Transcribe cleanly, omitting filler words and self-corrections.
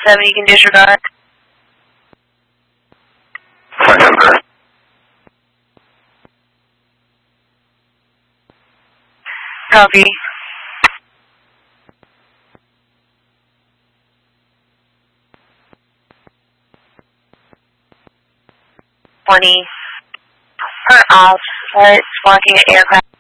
7, you can disregard. Remember. Copy. Per off, it's blocking an aircraft.